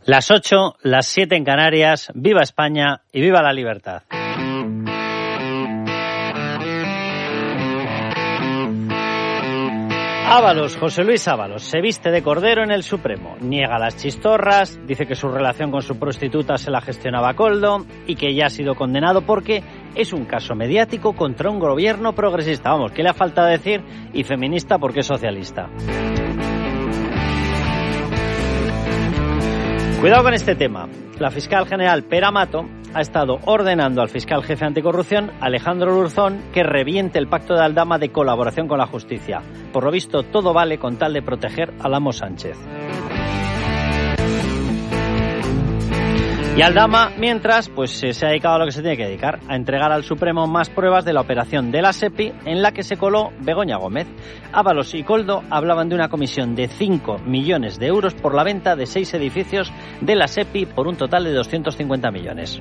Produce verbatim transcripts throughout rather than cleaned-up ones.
Las ocho, las siete en Canarias. ¡Viva España y viva la libertad! Ábalos, José Luis Ábalos, se viste de cordero en el Supremo, niega las chistorras, dice que su relación con su prostituta se la gestionaba Koldo y que ya ha sido condenado porque es un caso mediático contra un gobierno progresista. Vamos, ¿qué le ha faltado decir? Y feminista porque es socialista. Cuidado con este tema. La fiscal general Pera Mato ha estado ordenando al fiscal jefe anticorrupción, Alejandro Lurzón, que reviente el pacto de Aldama de colaboración con la justicia. Por lo visto, todo vale con tal de proteger al amo Sánchez. Y Aldama, mientras, pues se ha dedicado a lo que se tiene que dedicar, a entregar al Supremo más pruebas de la operación de la SEPI en la que se coló Begoña Gómez. Ábalos y Koldo hablaban de una comisión de cinco millones de euros por la venta de seis edificios de la SEPI por un total de doscientos cincuenta millones.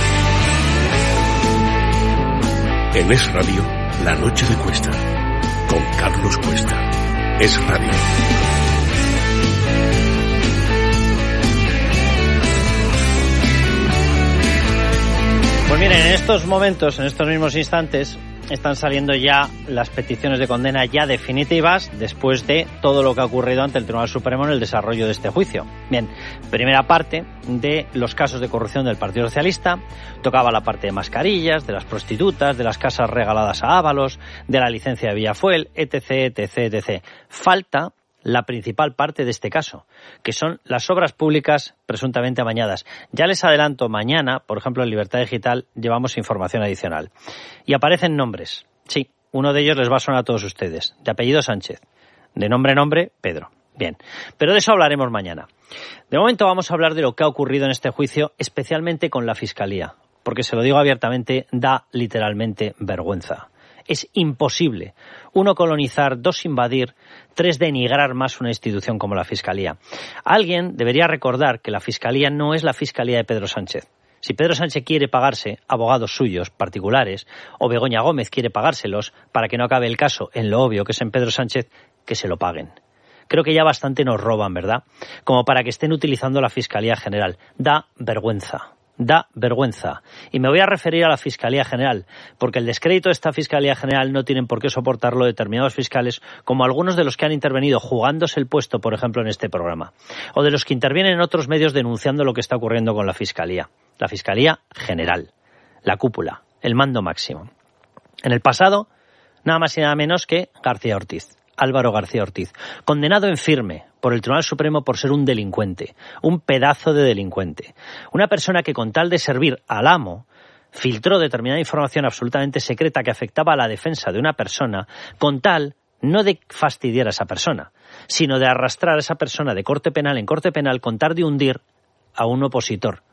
En Es Radio, La Noche de Cuesta, con Carlos Cuesta. Es Radio. Pues miren, en estos momentos, en estos mismos instantes, están saliendo ya las peticiones de condena ya definitivas después de todo lo que ha ocurrido ante el Tribunal Supremo en el desarrollo de este juicio. Bien, primera parte de los casos de corrupción del Partido Socialista, tocaba la parte de mascarillas, de las prostitutas, de las casas regaladas a Ábalos, de la licencia de Villafuel, etc, etc, etcétera. Falta la principal parte de este caso, que son las obras públicas presuntamente amañadas. Ya les adelanto, mañana, por ejemplo, en Libertad Digital, llevamos información adicional. Y aparecen nombres. Sí, uno de ellos les va a sonar a todos ustedes. De apellido Sánchez. De nombre nombre, Pedro. Bien, pero de eso hablaremos mañana. De momento vamos a hablar de lo que ha ocurrido en este juicio, especialmente con la Fiscalía. Porque, se lo digo abiertamente, da literalmente vergüenza. Es imposible, uno, colonizar, dos, invadir, tres, denigrar más una institución como la Fiscalía. Alguien debería recordar que la Fiscalía no es la Fiscalía de Pedro Sánchez. Si Pedro Sánchez quiere pagarse abogados suyos particulares o Begoña Gómez quiere pagárselos para que no acabe el caso en lo obvio que es en Pedro Sánchez, que se lo paguen. Creo que ya bastante nos roban, ¿verdad? Como para que estén utilizando la Fiscalía General. Da vergüenza. Da vergüenza. Y me voy a referir a la Fiscalía General, porque el descrédito de esta Fiscalía General no tienen por qué soportarlo determinados fiscales, como algunos de los que han intervenido jugándose el puesto, por ejemplo, en este programa, o de los que intervienen en otros medios denunciando lo que está ocurriendo con la Fiscalía. La Fiscalía General, la cúpula, el mando máximo. En el pasado, nada más y nada menos que García Ortiz. Álvaro García Ortiz, condenado en firme por el Tribunal Supremo por ser un delincuente, un pedazo de delincuente. Una persona que con tal de servir al amo filtró determinada información absolutamente secreta que afectaba a la defensa de una persona con tal no de fastidiar a esa persona, sino de arrastrar a esa persona de corte penal en corte penal con tal de hundir a un opositor,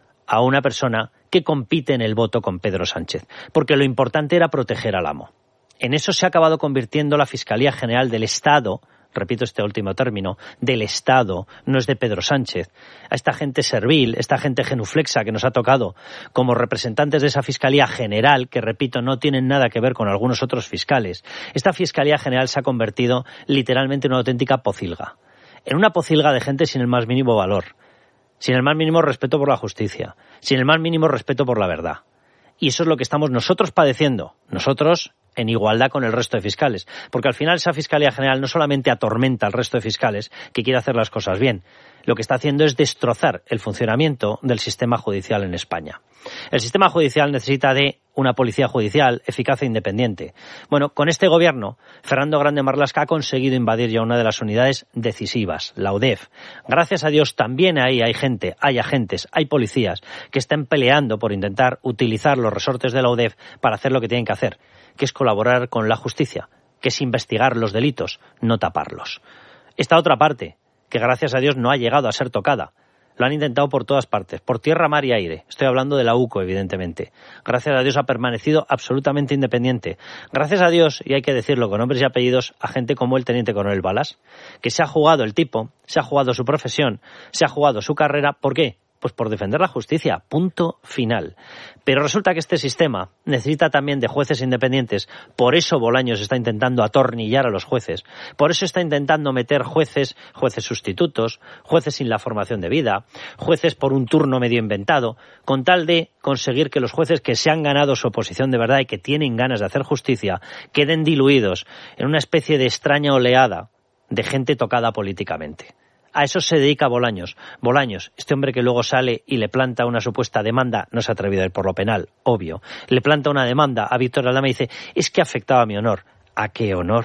a una persona que compite en el voto con Pedro Sánchez, porque lo importante era proteger al amo. En eso se ha acabado convirtiendo la Fiscalía General del Estado, repito este último término, del Estado, no es de Pedro Sánchez. A esta gente servil, esta gente genuflexa que nos ha tocado como representantes de esa Fiscalía General, que repito, no tienen nada que ver con algunos otros fiscales. Esta Fiscalía General se ha convertido literalmente en una auténtica pocilga. En una pocilga de gente sin el más mínimo valor, sin el más mínimo respeto por la justicia, sin el más mínimo respeto por la verdad. Y eso es lo que estamos nosotros padeciendo, nosotros en igualdad con el resto de fiscales. Porque al final esa Fiscalía General no solamente atormenta al resto de fiscales que quiere hacer las cosas bien, lo que está haciendo es destrozar el funcionamiento del sistema judicial en España. El sistema judicial necesita de una policía judicial eficaz e independiente. Bueno, con este gobierno, Fernando Grande Marlaska ha conseguido invadir ya una de las unidades decisivas, la U D E F. Gracias a Dios también ahí hay gente, hay agentes, hay policías que están peleando por intentar utilizar los resortes de la U D E F para hacer lo que tienen que hacer, que es colaborar con la justicia, que es investigar los delitos, no taparlos. Esta otra parte, que gracias a Dios no ha llegado a ser tocada, lo han intentado por todas partes, por tierra, mar y aire. Estoy hablando de la U C O, evidentemente. Gracias a Dios ha permanecido absolutamente independiente. Gracias a Dios, y hay que decirlo con nombres y apellidos, a gente como el teniente coronel Balas, que se ha jugado el tipo, se ha jugado su profesión, se ha jugado su carrera. ¿Por qué? Pues por defender la justicia, punto final. Pero resulta que este sistema necesita también de jueces independientes, por eso Bolaños está intentando atornillar a los jueces, por eso está intentando meter jueces, jueces sustitutos, jueces sin la formación debida, jueces por un turno medio inventado, con tal de conseguir que los jueces que se han ganado su oposición de verdad y que tienen ganas de hacer justicia, queden diluidos en una especie de extraña oleada de gente tocada políticamente. A eso se dedica Bolaños. Bolaños, este hombre que luego sale y le planta una supuesta demanda, no se ha atrevido a ir por lo penal, obvio, le planta una demanda a Víctor Aldama y dice, es que afectaba a mi honor. ¿A qué honor?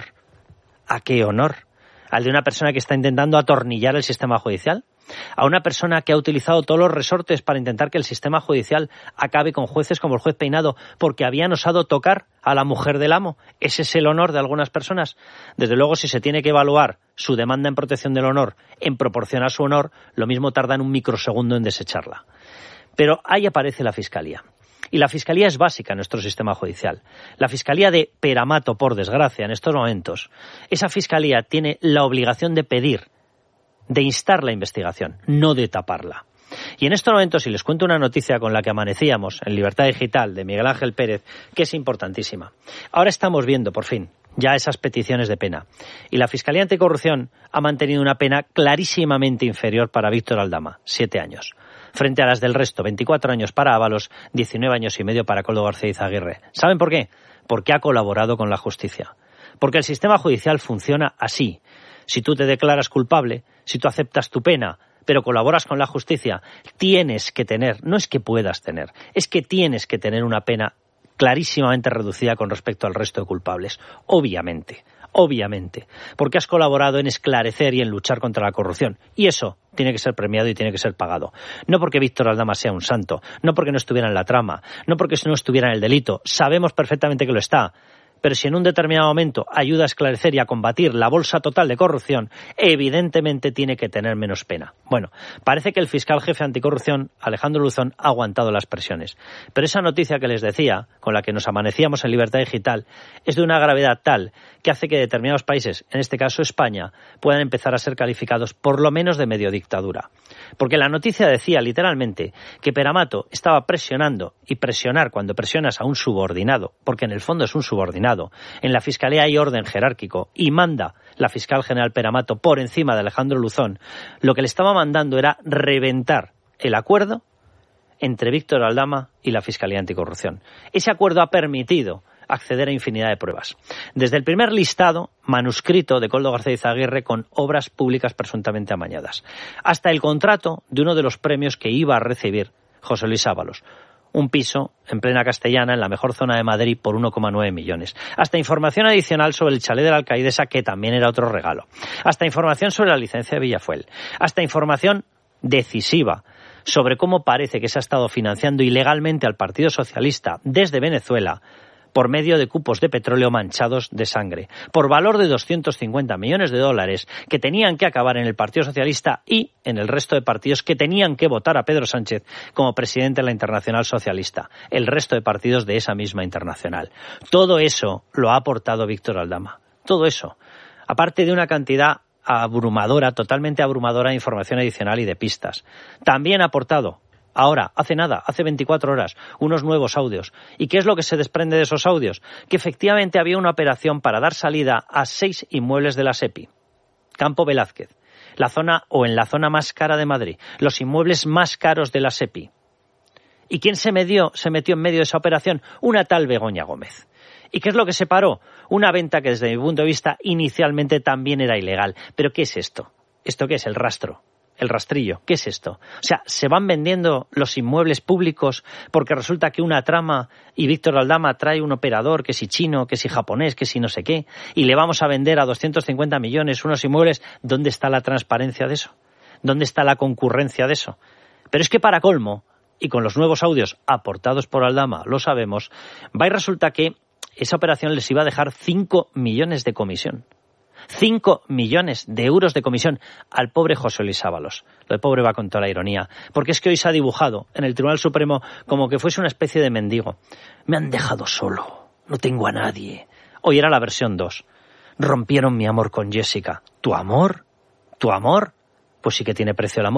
¿A qué honor? ¿Al de una persona que está intentando atornillar el sistema judicial? ¿A una persona que ha utilizado todos los resortes para intentar que el sistema judicial acabe con jueces como el juez Peinado porque habían osado tocar a la mujer del amo? ¿Ese es el honor de algunas personas? Desde luego, si se tiene que evaluar su demanda en protección del honor en proporción a su honor, lo mismo tarda en un microsegundo en desecharla. Pero ahí aparece la Fiscalía. Y la Fiscalía es básica en nuestro sistema judicial. La Fiscalía de Peramato, por desgracia, en estos momentos, esa Fiscalía tiene la obligación de pedir, de instar la investigación, no de taparla. Y en estos momentos, si les cuento una noticia con la que amanecíamos en Libertad Digital de Miguel Ángel Pérez, que es importantísima. Ahora estamos viendo, por fin, ya esas peticiones de pena. Y la Fiscalía Anticorrupción ha mantenido una pena clarísimamente inferior para Víctor Aldama, siete años, frente a las del resto, veinticuatro años para Ábalos, diecinueve años y medio para Koldo García Izaguirre. ¿Saben por qué? Porque ha colaborado con la justicia. Porque el sistema judicial funciona así. Si tú te declaras culpable, si tú aceptas tu pena, pero colaboras con la justicia, tienes que tener, no es que puedas tener, es que tienes que tener una pena clarísimamente reducida con respecto al resto de culpables. Obviamente, obviamente, porque has colaborado en esclarecer y en luchar contra la corrupción. Y eso tiene que ser premiado y tiene que ser pagado. No porque Víctor Aldama sea un santo, no porque no estuviera en la trama, no porque no estuviera en el delito. Sabemos perfectamente que lo está. Pero si en un determinado momento ayuda a esclarecer y a combatir la bolsa total de corrupción, evidentemente tiene que tener menos pena. Bueno, parece que el fiscal jefe anticorrupción, Alejandro Luzón, ha aguantado las presiones. Pero esa noticia que les decía, con la que nos amanecíamos en Libertad Digital, es de una gravedad tal que hace que determinados países, en este caso España, puedan empezar a ser calificados por lo menos de medio dictadura. Porque la noticia decía literalmente que Peramato estaba presionando, y presionar cuando presionas a un subordinado, porque en el fondo es un subordinado. En la Fiscalía hay orden jerárquico y manda la fiscal general Peramato por encima de Alejandro Luzón. Lo que le estaba mandando era reventar el acuerdo entre Víctor Aldama y la Fiscalía Anticorrupción. Ese acuerdo ha permitido acceder a infinidad de pruebas. Desde el primer listado manuscrito de Koldo García Izaguirre con obras públicas presuntamente amañadas, hasta el contrato de uno de los premios que iba a recibir José Luis Ábalos. Un piso en plena Castellana, en la mejor zona de Madrid, por uno coma nueve millones. Hasta información adicional sobre el chalet de la alcaidesa, que también era otro regalo. Hasta información sobre la licencia de Villafuel. Hasta información decisiva sobre cómo parece que se ha estado financiando ilegalmente al Partido Socialista desde Venezuela por medio de cupos de petróleo manchados de sangre, por valor de doscientos cincuenta millones de dólares que tenían que acabar en el Partido Socialista y en el resto de partidos que tenían que votar a Pedro Sánchez como presidente de la Internacional Socialista, el resto de partidos de esa misma internacional. Todo eso lo ha aportado Víctor Aldama. Todo eso. Aparte de una cantidad abrumadora, totalmente abrumadora de información adicional y de pistas. También ha aportado, ahora, hace nada, hace veinticuatro horas, unos nuevos audios. ¿Y qué es lo que se desprende de esos audios? Que efectivamente había una operación para dar salida a seis inmuebles de la SEPI. Campo Velázquez, la zona o en la zona más cara de Madrid, los inmuebles más caros de la SEPI. ¿Y quién se metió, se metió en medio de esa operación? Una tal Begoña Gómez. ¿Y qué es lo que se paró? Una venta que desde mi punto de vista inicialmente también era ilegal. ¿Pero qué es esto? ¿Esto qué es? El rastro. El rastrillo. ¿Qué es esto? O sea, se van vendiendo los inmuebles públicos porque resulta que una trama y Víctor Aldama trae un operador que si chino, que si japonés, que si no sé qué, y le vamos a vender a doscientos cincuenta millones unos inmuebles. ¿Dónde está la transparencia de eso? ¿Dónde está la concurrencia de eso? Pero es que para colmo, y con los nuevos audios aportados por Aldama, lo sabemos, va y resulta que esa operación les iba a dejar cinco millones de comisión. cinco millones de euros de comisión al pobre José Luis Ábalos. Lo de pobre va con toda la ironía, porque es que hoy se ha dibujado en el Tribunal Supremo como que fuese una especie de mendigo. Me han dejado solo, no tengo a nadie. Hoy era la versión dos. Rompieron mi amor con Jessica. ¿Tu amor? ¿Tu amor? Pues sí que tiene precio el amor.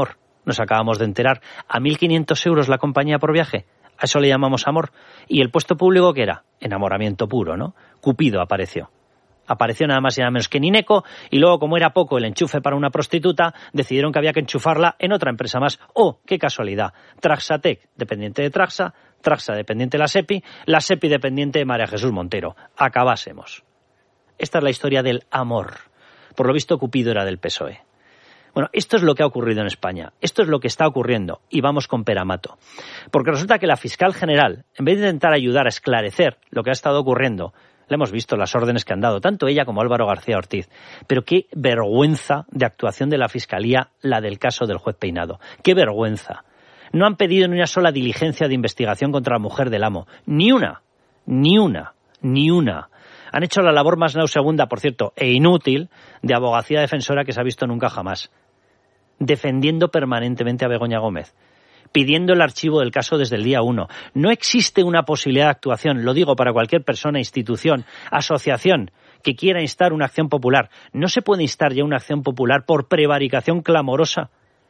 nos acabamos de enterar, a mil quinientos euros la compañía por viaje. A eso le llamamos amor. ¿Y el puesto público qué era? Enamoramiento puro, ¿no? Cupido apareció. Apareció nada más y nada menos que Nineco, y luego, como era poco el enchufe para una prostituta, decidieron que había que enchufarla en otra empresa más. ¡Oh, qué casualidad! Traxatec, dependiente de Traxa, Traxa dependiente de la SEPI, la SEPI dependiente de María Jesús Montero. Acabásemos. Esta es la historia del amor. Por lo visto, Cupido era del P S O E. Bueno, esto es lo que ha ocurrido en España. Esto es lo que está ocurriendo. Y vamos con Pera-Mato. Porque resulta que la fiscal general, en vez de intentar ayudar a esclarecer lo que ha estado ocurriendo, le hemos visto las órdenes que han dado, tanto ella como Álvaro García Ortiz. Pero qué vergüenza de actuación de la Fiscalía la del caso del juez Peinado. ¡Qué vergüenza! No han pedido ni una sola diligencia de investigación contra la mujer del amo. Ni una. Ni una. Ni una. Han hecho la labor más nauseabunda, por cierto, e inútil, de abogacía defensora que se ha visto nunca jamás. Defendiendo permanentemente a Begoña Gómez. Pidiendo el archivo del caso desde el día uno. No existe una posibilidad de actuación, lo digo para cualquier persona, institución, asociación que quiera instar una acción popular. No se puede instar ya una acción popular por prevaricación clamorosa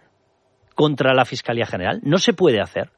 contra la Fiscalía General. No se puede hacer.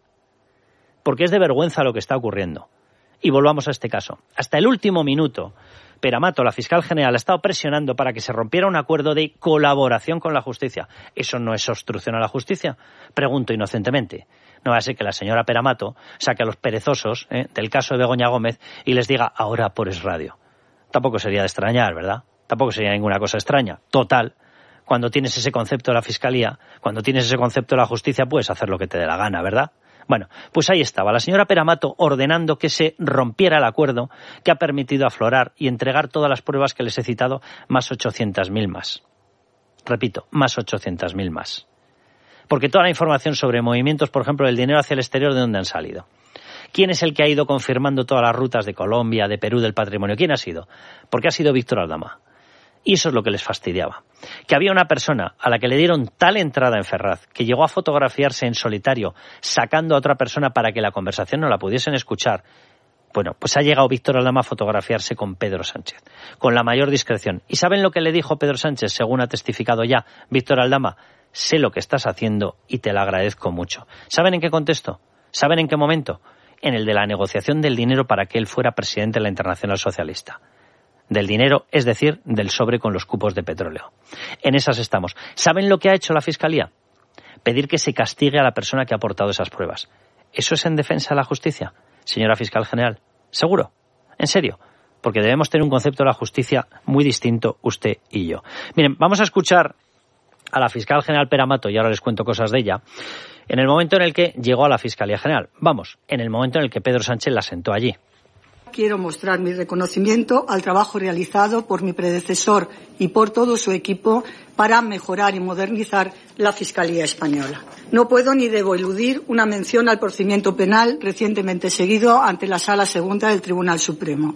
Porque es de vergüenza lo que está ocurriendo. Y volvamos a este caso. Hasta el último minuto, Pera-Mato, la fiscal general, ha estado presionando para que se rompiera un acuerdo de colaboración con la justicia. ¿Eso no es obstrucción a la justicia? Pregunto inocentemente. No va a ser que la señora Pera-Mato saque a los perezosos ¿eh? del caso de Begoña Gómez y les diga ahora por Es Radio. Tampoco sería de extrañar, ¿verdad? Tampoco sería ninguna cosa extraña. Total, cuando tienes ese concepto de la fiscalía, cuando tienes ese concepto de la justicia, puedes hacer lo que te dé la gana, ¿verdad? Bueno, pues ahí estaba la señora Pera-Mato ordenando que se rompiera el acuerdo que ha permitido aflorar y entregar todas las pruebas que les he citado, más ochocientas mil más. Repito, más ochocientas mil más. Porque toda la información sobre movimientos, por ejemplo, del dinero hacia el exterior, ¿de dónde han salido? ¿Quién es el que ha ido confirmando todas las rutas de Colombia, de Perú, del patrimonio? ¿Quién ha sido? Porque ha sido Víctor Aldama. Y eso es lo que les fastidiaba. Que había una persona a la que le dieron tal entrada en Ferraz que llegó a fotografiarse en solitario sacando a otra persona para que la conversación no la pudiesen escuchar. Bueno, pues ha llegado Víctor Aldama a fotografiarse con Pedro Sánchez, con la mayor discreción. ¿Y saben lo que le dijo Pedro Sánchez, según ha testificado ya Víctor Aldama? Sé lo que estás haciendo y te lo agradezco mucho. ¿Saben en qué contexto? ¿Saben en qué momento? En el de la negociación del dinero para que él fuera presidente de la Internacional Socialista. Del dinero, es decir, del sobre con los cupos de petróleo. En esas estamos. ¿Saben lo que ha hecho la Fiscalía? Pedir que se castigue a la persona que ha aportado esas pruebas. ¿Eso es en defensa de la justicia, señora fiscal general? ¿Seguro? ¿En serio? Porque debemos tener un concepto de la justicia muy distinto usted y yo. Miren, vamos a escuchar a la fiscal general Pera-Mato, y ahora les cuento cosas de ella, en el momento en el que llegó a la Fiscalía General. Vamos, en el momento en el que Pedro Sánchez la sentó allí. Quiero mostrar mi reconocimiento al trabajo realizado por mi predecesor y por todo su equipo para mejorar y modernizar la Fiscalía española. No puedo ni debo eludir una mención al procedimiento penal recientemente seguido ante la Sala Segunda del Tribunal Supremo.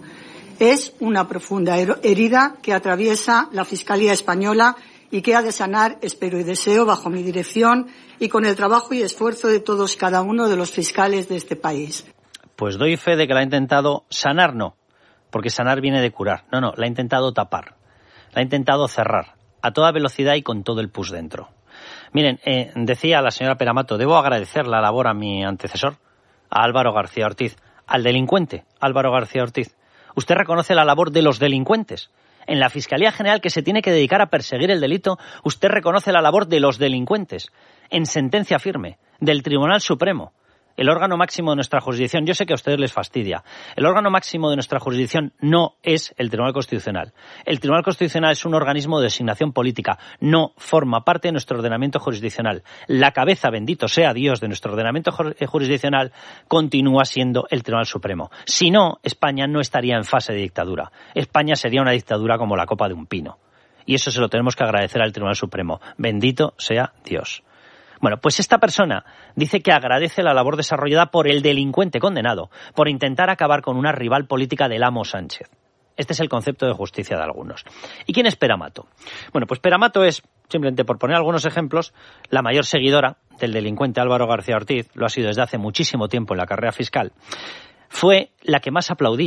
Es una profunda herida que atraviesa la Fiscalía española y que ha de sanar, espero y deseo, bajo mi dirección y con el trabajo y esfuerzo de todos cada uno de los fiscales de este país. Pues doy fe de que la ha intentado sanar, no, porque sanar viene de curar. No, no, la ha intentado tapar, la ha intentado cerrar, a toda velocidad y con todo el pus dentro. Miren, eh, decía la señora Pera-Mato, debo agradecer la labor a mi antecesor, a Álvaro García Ortiz, al delincuente Álvaro García Ortiz. Usted reconoce la labor de los delincuentes. En la Fiscalía General, que se tiene que dedicar a perseguir el delito, usted reconoce la labor de los delincuentes. En sentencia firme, del Tribunal Supremo. El órgano máximo de nuestra jurisdicción, yo sé que a ustedes les fastidia, el órgano máximo de nuestra jurisdicción no es el Tribunal Constitucional. El Tribunal Constitucional es un organismo de designación política, no forma parte de nuestro ordenamiento jurisdiccional. La cabeza, bendito sea Dios, de nuestro ordenamiento jurisdiccional continúa siendo el Tribunal Supremo. Si no, España no estaría en fase de dictadura. España sería una dictadura como la copa de un pino. Y eso se lo tenemos que agradecer al Tribunal Supremo. Bendito sea Dios. Bueno, pues esta persona dice que agradece la labor desarrollada por el delincuente condenado por intentar acabar con una rival política del amo Sánchez. Este es el concepto de justicia de algunos. ¿Y quién es Pera-Mato? Bueno, pues Pera-Mato es, simplemente por poner algunos ejemplos, la mayor seguidora del delincuente Álvaro García Ortiz, lo ha sido desde hace muchísimo tiempo en la carrera fiscal. Fue la que más aplaudía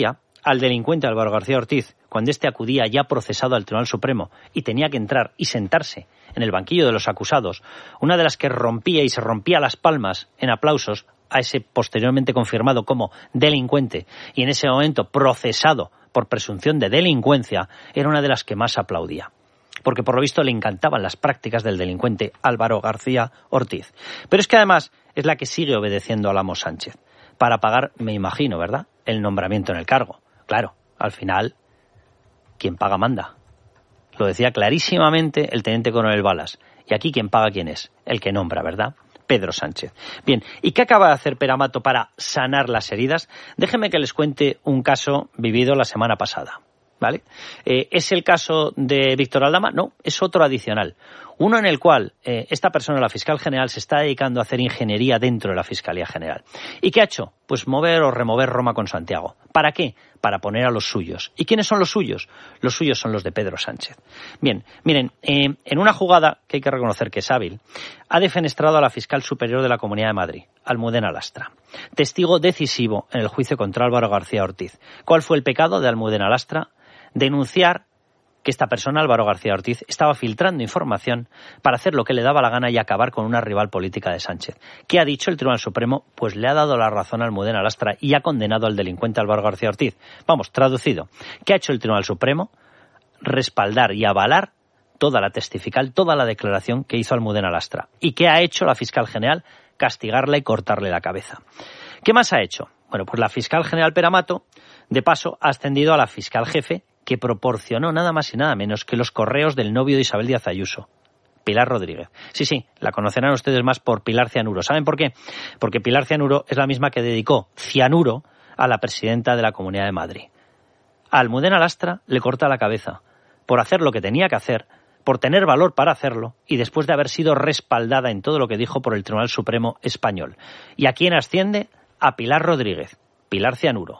al delincuente Álvaro García Ortiz, cuando éste acudía ya procesado al Tribunal Supremo y tenía que entrar y sentarse en el banquillo de los acusados, una de las que rompía y se rompía las palmas en aplausos a ese posteriormente confirmado como delincuente y en ese momento procesado por presunción de delincuencia, era una de las que más aplaudía. Porque por lo visto le encantaban las prácticas del delincuente Álvaro García Ortiz. Pero es que además es la que sigue obedeciendo al amo Sánchez, para pagar, me imagino, ¿verdad?, el nombramiento en el cargo. Claro, al final, quien paga manda. Lo decía clarísimamente el teniente coronel Balas. Y aquí quien paga, ¿quién es? El que nombra, ¿verdad? Pedro Sánchez. Bien, ¿y qué acaba de hacer Pere-Amato para sanar las heridas? Déjenme que les cuente un caso vivido la semana pasada, ¿vale? Eh, ¿Es el caso de Víctor Aldama? No, es otro adicional. Uno en el cual eh, esta persona, la fiscal general, se está dedicando a hacer ingeniería dentro de la Fiscalía General. ¿Y qué ha hecho? Pues mover o remover Roma con Santiago. ¿Para qué? Para poner a los suyos. ¿Y quiénes son los suyos? Los suyos son los de Pedro Sánchez. Bien, miren, eh, en una jugada que hay que reconocer que es hábil, ha defenestrado a la fiscal superior de la Comunidad de Madrid, Almudena Lastra, testigo decisivo en el juicio contra Álvaro García Ortiz. ¿Cuál fue el pecado de Almudena Lastra? Denunciar que esta persona, Álvaro García Ortiz, estaba filtrando información para hacer lo que le daba la gana y acabar con una rival política de Sánchez. ¿Qué ha dicho el Tribunal Supremo? Pues le ha dado la razón a Almudena Lastra y ha condenado al delincuente Álvaro García Ortiz. Vamos, traducido. ¿Qué ha hecho el Tribunal Supremo? Respaldar y avalar toda la testifical, toda la declaración que hizo Almudena Lastra. ¿Y qué ha hecho la fiscal general? Castigarla y cortarle la cabeza. ¿Qué más ha hecho? Bueno, pues la fiscal general Pere-Amato, de paso, ha ascendido a la fiscal jefe, que proporcionó nada más y nada menos que los correos del novio de Isabel Díaz Ayuso, Pilar Rodríguez. Sí, sí, la conocerán ustedes más por Pilar Cianuro. ¿Saben por qué? Porque Pilar Cianuro es la misma que dedicó cianuro a la presidenta de la Comunidad de Madrid. A Almudena Lastra le corta la cabeza por hacer lo que tenía que hacer, por tener valor para hacerlo y después de haber sido respaldada en todo lo que dijo por el Tribunal Supremo español. ¿Y a quién asciende? A Pilar Rodríguez, Pilar Cianuro,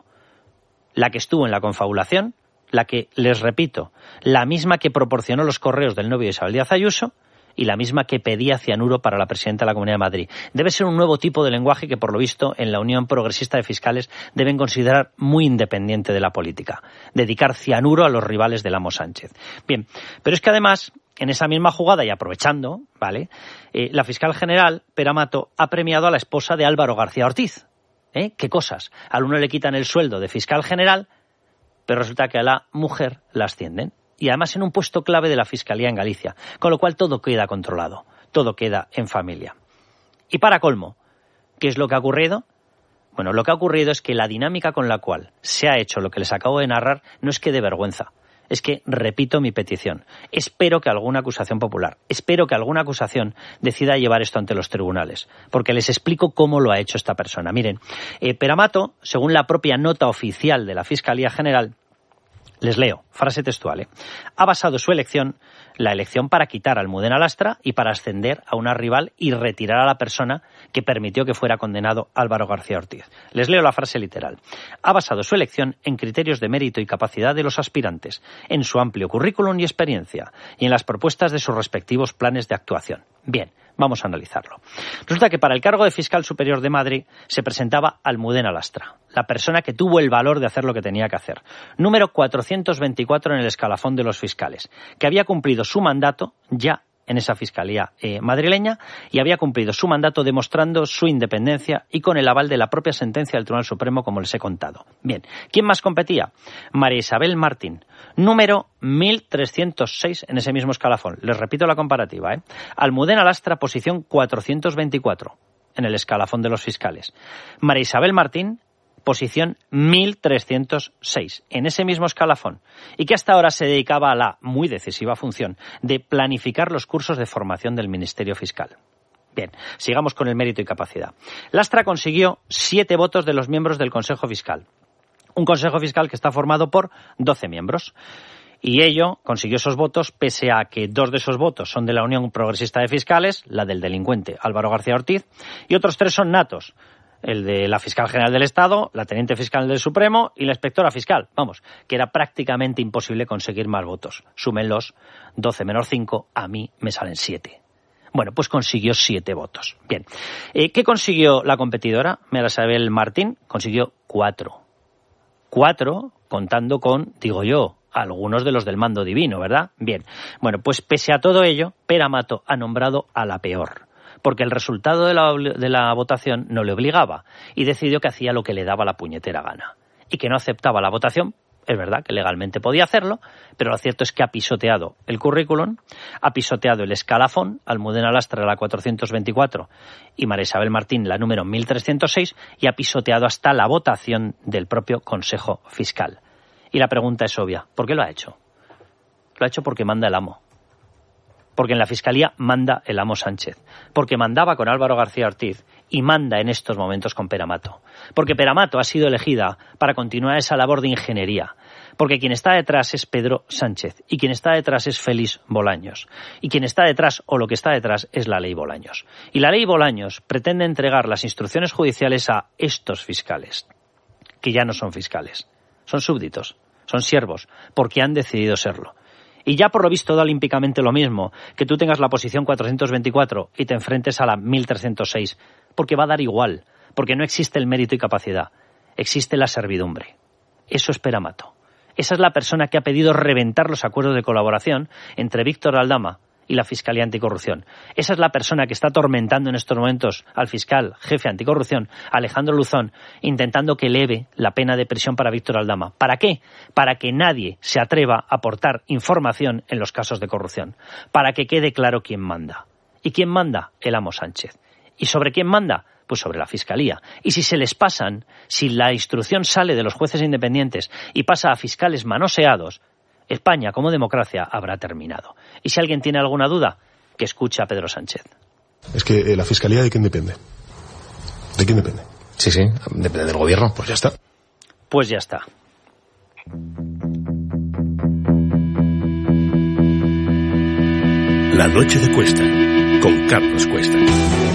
la que estuvo en la confabulación, la que, les repito, la misma que proporcionó los correos del novio de Isabel Díaz Ayuso y la misma que pedía cianuro para la presidenta de la Comunidad de Madrid. Debe ser un nuevo tipo de lenguaje que, por lo visto, en la Unión Progresista de Fiscales deben considerar muy independiente de la política. Dedicar cianuro a los rivales del amo Sánchez. Bien, pero es que además, en esa misma jugada y aprovechando, ¿vale?, eh, la fiscal general, Pere-Amato, ha premiado a la esposa de Álvaro García Ortiz. ¿Eh? ¿Qué cosas? Al uno le quitan el sueldo de fiscal general, pero resulta que a la mujer la ascienden. Y además en un puesto clave de la Fiscalía en Galicia. Con lo cual todo queda controlado. Todo queda en familia. Y para colmo, ¿qué es lo que ha ocurrido? Bueno, lo que ha ocurrido es que la dinámica con la cual se ha hecho lo que les acabo de narrar no es que dé vergüenza. Es que, repito mi petición, espero que alguna acusación popular, espero que alguna acusación decida llevar esto ante los tribunales, porque les explico cómo lo ha hecho esta persona. Miren, eh, Pere-Amato, según la propia nota oficial de la Fiscalía General, les leo, frase textual, ¿eh? ha basado su elección, la elección para quitar a Almudena Lastra y para ascender a una rival y retirar a la persona que permitió que fuera condenado Álvaro García Ortiz. Les leo la frase literal. Ha basado su elección en criterios de mérito y capacidad de los aspirantes, en su amplio currículum y experiencia, y en las propuestas de sus respectivos planes de actuación. Bien, vamos a analizarlo. Resulta que para el cargo de fiscal superior de Madrid se presentaba Almudena Lastra, la persona que tuvo el valor de hacer lo que tenía que hacer. Número cuatrocientos veinticuatro en el escalafón de los fiscales, que había cumplido su mandato ya en esa fiscalía eh, madrileña y había cumplido su mandato demostrando su independencia y con el aval de la propia sentencia del Tribunal Supremo, como les he contado. Bien, ¿quién más competía? María Isabel Martín, número mil trescientos seis en ese mismo escalafón. Les repito la comparativa, ¿eh? Almudena Lastra, posición cuatrocientos veinticuatro en el escalafón de los fiscales. María Isabel Martín, posición mil trescientos seis, en ese mismo escalafón, y que hasta ahora se dedicaba a la muy decisiva función de planificar los cursos de formación del Ministerio Fiscal. Bien, sigamos con el mérito y capacidad. Lastra consiguió siete votos de los miembros del Consejo Fiscal. Un Consejo Fiscal que está formado por doce miembros. Y ello consiguió esos votos pese a que dos de esos votos son de la Unión Progresista de Fiscales, la del delincuente Álvaro García Ortiz, y otros tres son natos. El de la fiscal general del Estado, la teniente fiscal del Supremo y la inspectora fiscal. Vamos, que era prácticamente imposible conseguir más votos. Súmenlos, doce menos cinco, a mí me salen siete. Bueno, pues consiguió siete votos. Bien, eh, ¿qué consiguió la competidora? María Isabel Martín consiguió cuatro. Cuatro, contando con, digo yo, algunos de los del mando divino, ¿verdad? Bien. Bueno, pues pese a todo ello, Pere Mato ha nombrado a la peor, porque el resultado de la, de la votación no le obligaba y decidió que hacía lo que le daba la puñetera gana y que no aceptaba la votación. Es verdad que legalmente podía hacerlo, pero lo cierto es que ha pisoteado el currículum, ha pisoteado el escalafón, Almudena Lastra la cuatrocientos veinticuatro y María Isabel Martín la número mil trescientos seis, y ha pisoteado hasta la votación del propio Consejo Fiscal. Y la pregunta es obvia, ¿por qué lo ha hecho? Lo ha hecho porque manda el amo. Porque en la Fiscalía manda el amo Sánchez. Porque mandaba con Álvaro García Ortiz y manda en estos momentos con Pere Mato. Porque Pere Mato ha sido elegida para continuar esa labor de ingeniería. Porque quien está detrás es Pedro Sánchez y quien está detrás es Félix Bolaños. Y quien está detrás, o lo que está detrás, es la ley Bolaños. Y la ley Bolaños pretende entregar las instrucciones judiciales a estos fiscales, que ya no son fiscales, son súbditos, son siervos, porque han decidido serlo. Y ya por lo visto da olímpicamente lo mismo que tú tengas la posición cuatrocientos veinticuatro y te enfrentes a la mil trescientos seis, porque va a dar igual, porque no existe el mérito y capacidad, existe la servidumbre. Eso es Pere Mato. Esa es la persona que ha pedido reventar los acuerdos de colaboración entre Víctor Aldama y la Fiscalía Anticorrupción. Esa es la persona que está atormentando en estos momentos al fiscal jefe anticorrupción, Alejandro Luzón, intentando que eleve la pena de prisión para Víctor Aldama. ¿Para qué? Para que nadie se atreva a aportar información en los casos de corrupción. Para que quede claro quién manda. ¿Y quién manda? El amo Sánchez. ¿Y sobre quién manda? Pues sobre la Fiscalía. Y si se les pasan, si la instrucción sale de los jueces independientes y pasa a fiscales manoseados, España, como democracia, habrá terminado. Y si alguien tiene alguna duda, que escuche a Pedro Sánchez. Es que eh, la Fiscalía, ¿de quién depende? ¿De quién depende? Sí, sí, depende del gobierno. Pues ya está. Pues ya está. La noche de Cuesta, con Carlos Cuesta.